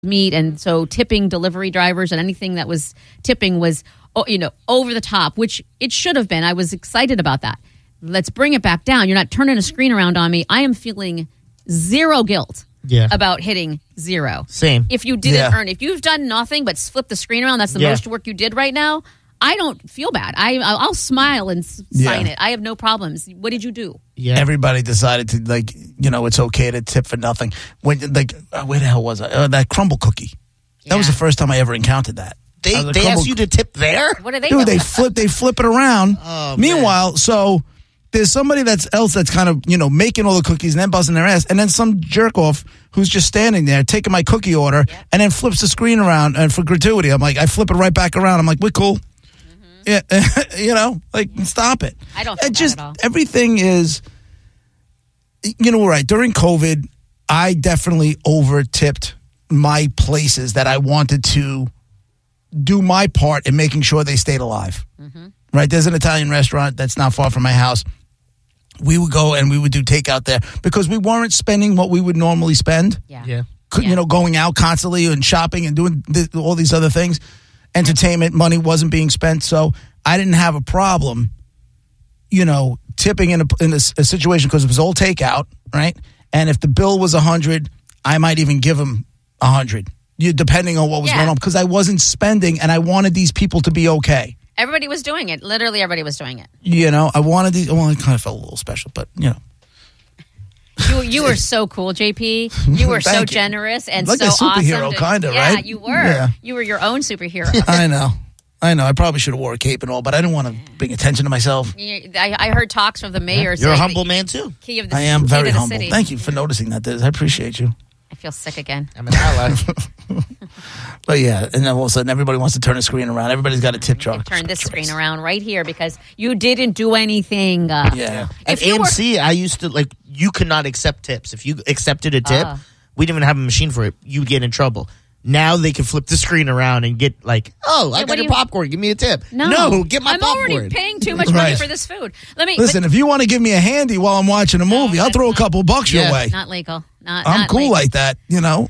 meet, and so tipping delivery drivers and anything that was tipping was, over the top, which it should have been. I was excited about that. Let's bring it back down. You're not turning a screen around on me. I am feeling zero guilt about hitting zero. Same. If you didn't earn, if you've done nothing but flip the screen around, that's the most work you did right now. I don't feel bad. I'll smile and sign it. I have no problems. What did you do? Yeah. Everybody decided to, it's okay to tip for nothing. Where the hell was I? That crumble cookie. That was the first time I ever encountered that. They asked you to tip there? What are they doing? They flip it around. Oh, Meanwhile, so there's somebody that's kind of, making all the cookies and then buzzing their ass. And then some jerk off who's just standing there taking my cookie order and then flips the screen around. And for gratuity, I'm like, I flip it right back around. I'm like, we're cool. Yeah, stop it. I don't think that at all. Everything is, right. During COVID, I definitely over-tipped my places that I wanted to do my part in making sure they stayed alive. Mm-hmm. Right? There's an Italian restaurant that's not far from my house. We would go and we would do takeout there because we weren't spending what we would normally spend. Yeah. Going out constantly and shopping and doing all these other things. Entertainment money wasn't being spent, so I didn't have a problem, tipping in a situation because it was all takeout, right? And if the bill was $100, I might even give them $100, depending on what was going on, because I wasn't spending, and I wanted these people to be okay. Everybody was doing it. Literally, everybody was doing it. I wanted these. Well, I kind of felt a little special, but You were so cool, JP. You were so generous and like so a superhero, awesome. kind of, right? right? You were. Yeah. You were your own superhero. I know. I probably should have wore a cape and all, but I didn't want to bring attention to myself. I heard talks of the mayor. You're a humble man, too. I am very humble. Thank you for noticing that, Diz. I appreciate you. I feel sick again. I'm an ally. But and then all of a sudden everybody wants to turn the screen around. Everybody's got a tip jar. Turn this screen around right here because you didn't do anything. At AMC, I used to, you could not accept tips. If you accepted a tip, we didn't even have a machine for it. You'd get in trouble. Now they can flip the screen around and get I got your popcorn. Give me a tip. No, get my popcorn. I'm already paying too much money for this food. Listen, if you want to give me a handy while I'm watching a movie, I'll throw a couple bucks your way. Not legal. I'm cool legal. like that,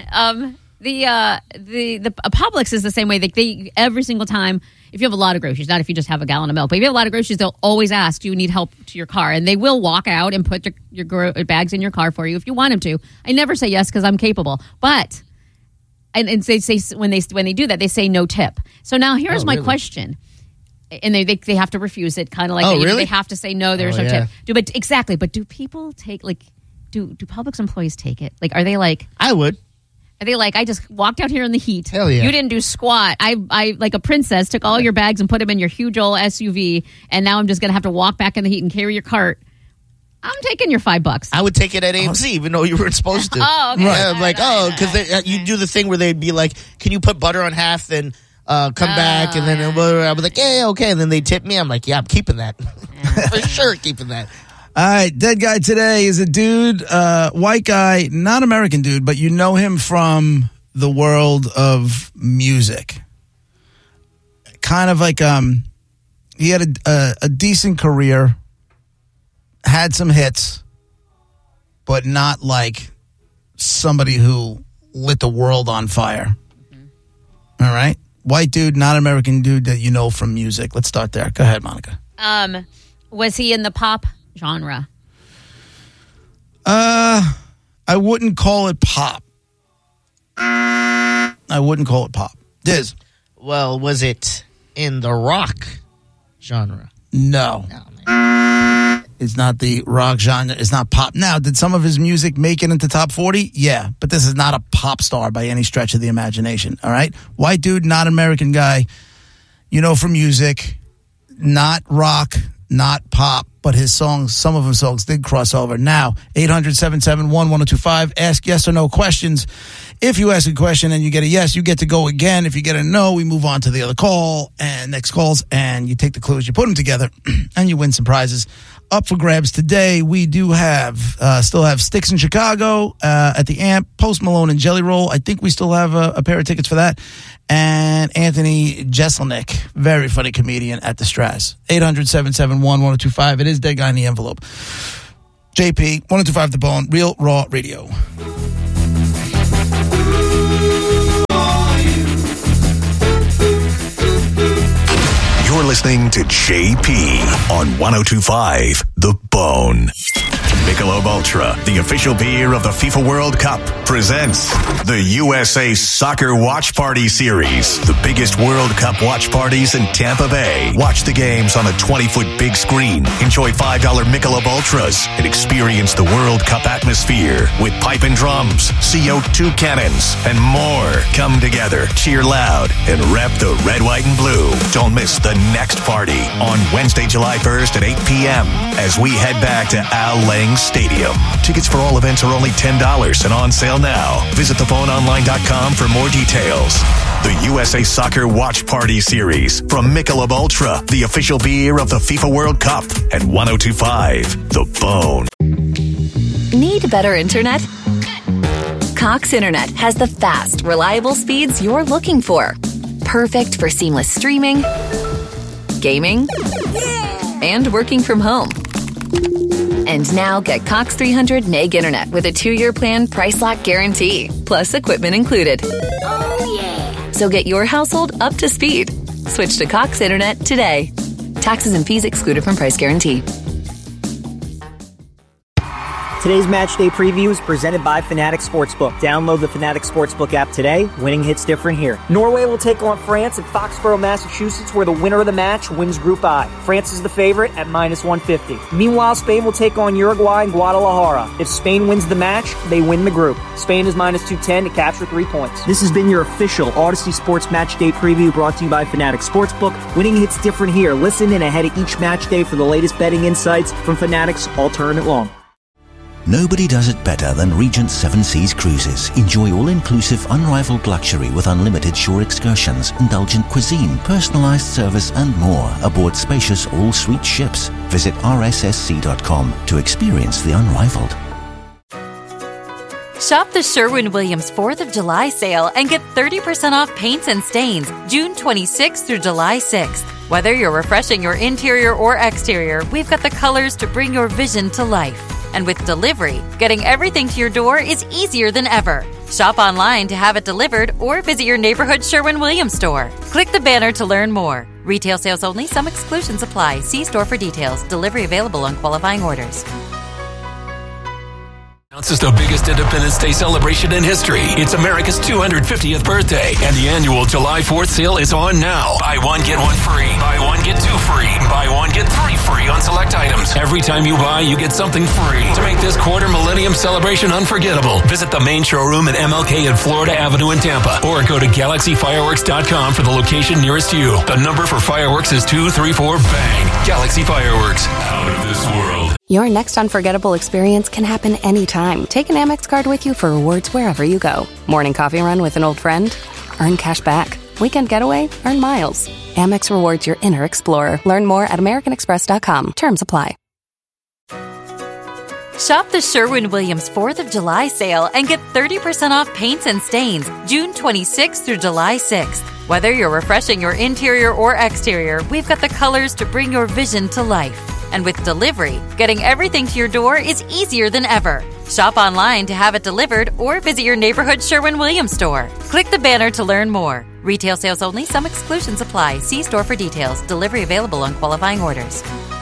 The Publix is the same way. They every single time, if you have a lot of groceries, not if you just have a gallon of milk, but if you have a lot of groceries, they'll always ask, do you need help to your car? And they will walk out and put your bags in your car for you if you want them to. I never say yes because I'm capable, but and they say when they do that, they say no tip. So now here's my question. And they have to refuse it, kind of like really? They have to say no. There's no tip. But do people take do Publix employees take it? Are they like I would? Are they like, I just walked out here in the heat. Hell yeah. You didn't do squat. I like a princess, took all your bags and put them in your huge old SUV, and now I'm just going to have to walk back in the heat and carry your cart. I'm taking your $5. I would take it at AMC, even though you weren't supposed to. Oh, okay. Yeah, because you do the thing where they'd be like, can you put butter on half, then come back, and then I was like, yeah, okay. And then they tip me. I'm like, yeah, I'm keeping that. For sure, keeping that. All right, dead guy today is a dude, white guy, not American dude, but you know him from the world of music. Kind of like he had a decent career, had some hits, but not like somebody who lit the world on fire. Mm-hmm. All right, white dude, not American dude that you know from music. Let's start there. Go ahead, Monica. Was he in the pop genre? I wouldn't call it pop. Diz. Well, was it in the rock genre? No. It's not the rock genre. It's not pop. Now, did some of his music make it into top 40? Yeah, but this is not a pop star by any stretch of the imagination, all right? White dude, not American guy, from music, not rock, not pop, but his songs, some of his songs did cross over. Now, 800-771-1025, ask yes or no questions. If you ask a question and you get a yes, you get to go again. If you get a no, we move on to the other call and next calls, and you take the clues, you put them together, and you win some prizes. Up for grabs today, we do still have Sticks in Chicago at the Amp, Post Malone and Jelly Roll. I think we still have a pair of tickets for that. And Anthony Jeselnik, very funny comedian at the Straz. 800-771-1025. It is Dead Guy in the Envelope. JP, 1025 The Bone, Real Raw Radio. listening to JP on 102.5 The Bone. Michelob Ultra, the official beer of the FIFA World Cup, presents the USA Soccer Watch Party Series. The biggest World Cup watch parties in Tampa Bay. Watch the games on a 20-foot big screen. Enjoy $5 Michelob Ultras and experience the World Cup atmosphere with pipe and drums, CO2 cannons, and more. Come together, cheer loud, and rep the red, white, and blue. Don't miss the next party on Wednesday, July 1st at 8 p.m. as we head back to Al Lang Stadium. Tickets for all events are only $10 and on sale now. Visit theboneonline.com for more details. The USA Soccer Watch Party Series from Michelob Ultra, the official beer of the FIFA World Cup, at 102.5 The Bone. Need better internet? Cox Internet has the fast, reliable speeds you're looking for. Perfect for seamless streaming, gaming, and working from home. And now get Cox 300 meg internet with a 2-year plan price lock guarantee, plus equipment included. Oh, yeah. So get your household up to speed. Switch to Cox Internet today. Taxes and fees excluded from price guarantee. Today's Matchday Preview is presented by Fanatics Sportsbook. Download the Fanatics Sportsbook app today. Winning hits different here. Norway will take on France at Foxborough, Massachusetts, where the winner of the match wins Group I. France is the favorite at -150. Meanwhile, Spain will take on Uruguay in Guadalajara. If Spain wins the match, they win the group. Spain is -210 to capture 3 points. This has been your official Odyssey Sports Matchday Preview brought to you by Fanatics Sportsbook. Winning hits different here. Listen in ahead of each matchday for the latest betting insights from Fanatics all tournament long. Nobody does it better than Regent Seven Seas Cruises. Enjoy all-inclusive, unrivaled luxury with unlimited shore excursions, indulgent cuisine, personalized service, and more aboard spacious all-suite ships. Visit rssc.com to experience the unrivaled. Shop the Sherwin-Williams 4th of July sale and get 30% off paints and stains June 26th through July 6th. Whether you're refreshing your interior or exterior, we've got the colors to bring your vision to life. And with delivery, getting everything to your door is easier than ever. Shop online to have it delivered or visit your neighborhood Sherwin-Williams store. Click the banner to learn more. Retail sales only. Some exclusions apply. See store for details. Delivery available on qualifying orders. This is the biggest Independence Day celebration in history. It's America's 250th birthday, and the annual July 4th sale is on now. Buy one, get one free. Buy one, get 2 free. Buy one, get 3 free on select items. Every time you buy, you get something free. To make this quarter millennium celebration unforgettable, visit the main showroom at MLK and Florida Avenue in Tampa, or go to GalaxyFireworks.com for the location nearest you. The number for fireworks is 234 BANG. Galaxy Fireworks, out of this world. Your next unforgettable experience can happen anytime. Take an Amex card with you for rewards wherever you go. Morning coffee run with an old friend? Earn cash back. Weekend getaway? Earn miles. Amex rewards your inner explorer. Learn more at americanexpress.com. Terms apply. Shop the Sherwin-Williams 4th of July sale and get 30% off paints and stains June 26th through July 6th. Whether you're refreshing your interior or exterior, we've got the colors to bring your vision to life. And with delivery, getting everything to your door is easier than ever. Shop online to have it delivered or visit your neighborhood Sherwin-Williams store. Click the banner to learn more. Retail sales only. Some exclusions apply. See store for details. Delivery available on qualifying orders.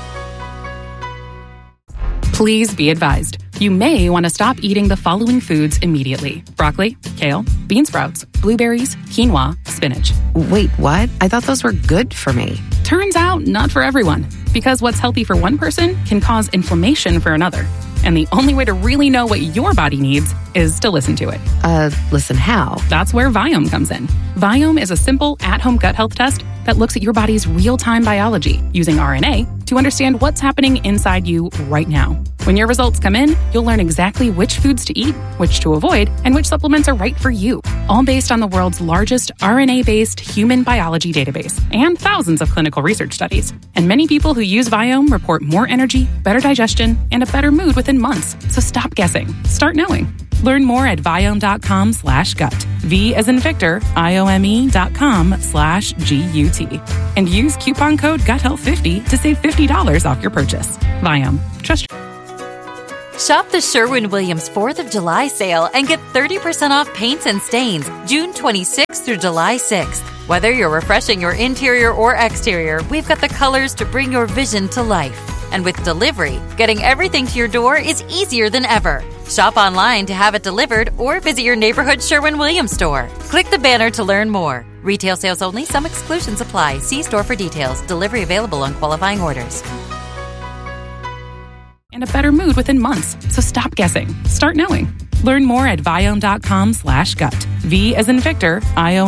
Please be advised. You may want to stop eating the following foods immediately. Broccoli, kale, bean sprouts, blueberries, quinoa, spinach. Wait, what? I thought those were good for me. Turns out, not for everyone. Because what's healthy for one person can cause inflammation for another. And the only way to really know what your body needs is to listen to it. Listen how? That's where Viome comes in. Viome is a simple, at-home gut health test that looks at your body's real-time biology using RNA to understand what's happening inside you right now. When your results come in, you'll learn exactly which foods to eat, which to avoid, and which supplements are right for you. All based on the world's largest RNA-based human biology database and thousands of clinical research studies. And many people who use Viome report more energy, better digestion, and a better mood within months. So stop guessing. Start knowing. Learn more at Viome.com/gut. V as in Victor, IOME.com/GUT. And use coupon code GUTHEALTH50 to save $50 off your purchase. Viome. Trust. Shop the Sherwin-Williams 4th of July sale and get 30% off paints and stains June 26th through July 6th. Whether you're refreshing your interior or exterior, we've got the colors to bring your vision to life. And with delivery, getting everything to your door is easier than ever. Shop online to have it delivered or visit your neighborhood Sherwin-Williams store. Click the banner to learn more. Retail sales only. Some exclusions apply. See store for details. Delivery available on qualifying orders. And a better mood within months. So stop guessing. Start knowing. Learn more at Viome.com/gut. V as in Victor,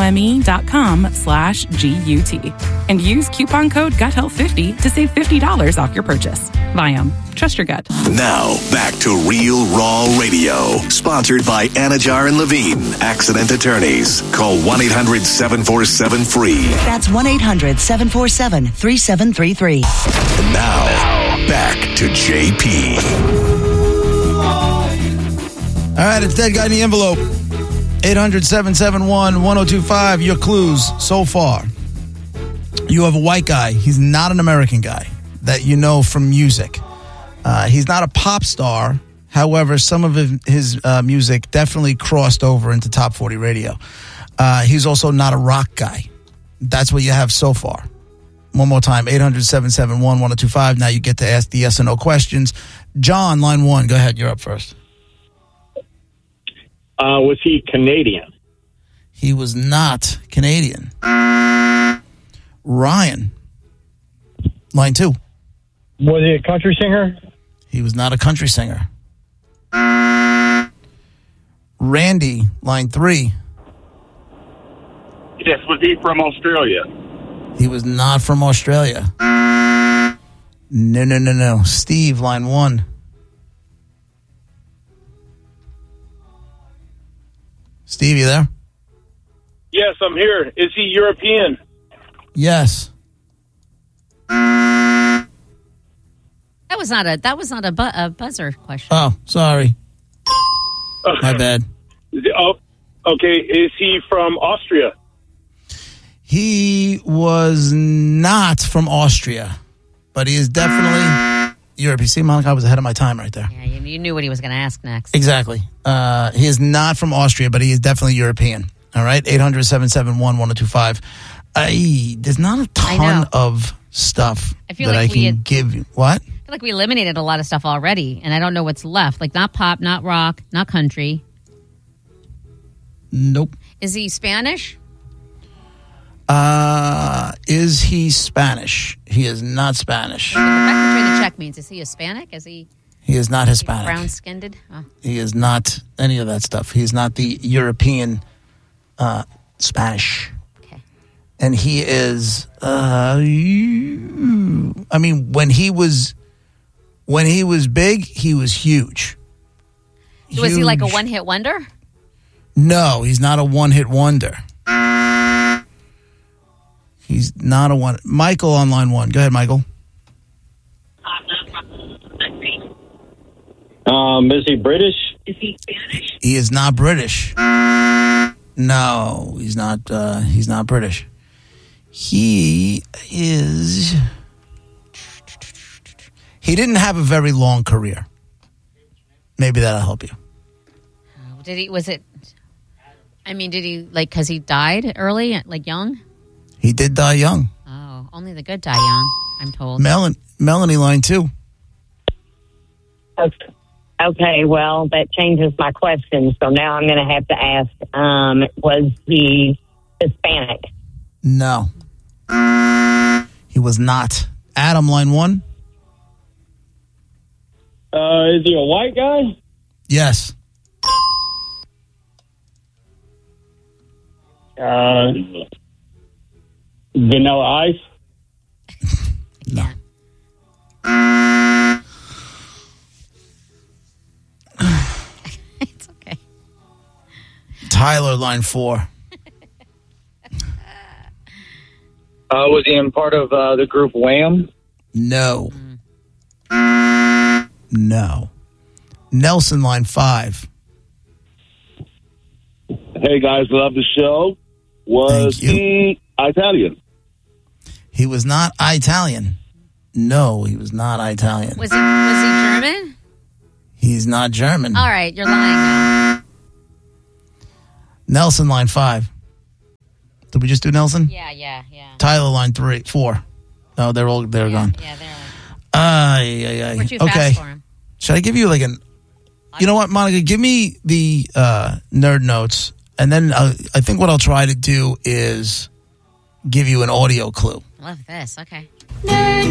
IOME.com/GUT. And use coupon code GUTHEALTH50 to save $50 off your purchase. Viome. Trust your gut. Now, back to Real Raw Radio. Sponsored by Anajar and Levine, accident attorneys. Call 1-800-747-FREE. That's 1-800-747-3733. And now, back to JP. All right, it's Dead Guy in the Envelope. 800-771-1025. Your clues so far. You have a white guy. He's not an American guy that you know from music. He's not a pop star. However, some of his music definitely crossed over into top 40 radio. He's also not a rock guy. That's what you have so far. One more time, 800-771-1025. Now you get to ask the yes or no questions. John, line 1. Go ahead. You're up first. Was he Canadian? He was not Canadian. Ryan, line 2. Was he a country singer? He was not a country singer. Randy, line 3. Yes, was he from Australia? He was not from Australia. No. Steve, line 1. Steve, you there? Yes, I'm here. Is he European? Yes. That was not a buzzer question. Oh, sorry. My bad. Oh, okay. Is he from Austria? He was not from Austria, but he is definitely Europe. You see, Monica, I was ahead of my time right there. Yeah, you knew what he was going to ask next. Exactly. He is not from Austria, but he is definitely European. All right, 800-771-1025. There's not a ton of stuff that I can give you. What? I feel like we eliminated a lot of stuff already, and I don't know what's left. Like not pop, not rock, not country. Nope. Is he Spanish? Is he Spanish? He is not Spanish. The fact between the check means, is he Hispanic? He is not Hispanic. Brown-skinned? Oh. He is not any of that stuff. He is not the European Spanish. Okay. And he is, I mean, when he was big, he was huge. Was he like a one-hit wonder? No, he's not a one-hit wonder. He's not a one. Michael on line 1. Go ahead, Michael. Is he British? Is he Spanish? He is not British. No, he's not. He's not British. He is. He didn't have a very long career. Maybe that'll help you. Did he? Was it? I mean, did he because he died early, young? He did die young. Oh, only the good die young, I'm told. Melanie, line 2. Okay, well, that changes my question. So now I'm going to have to ask, was he Hispanic? No. He was not. Adam, line 1. Is he a white guy? Yes. Vanilla Ice? No. It's okay. Tyler, line 4. Was he in part of the group Wham? No. No. Nelson, line 5. Hey, guys, love the show. Was he Italian? He was not Italian. No, he was not Italian. Was he German? He's not German. All right, you're lying now. Nelson, line 5. Did we just do Nelson? Yeah. Tyler, line 4. No, they're gone. Yeah, they're We're too fast for him. Should I give you like an... You know what, Monica? Give me the nerd notes, and then I think what I'll try to do is give you an audio clue. Love this. Okay. Nerd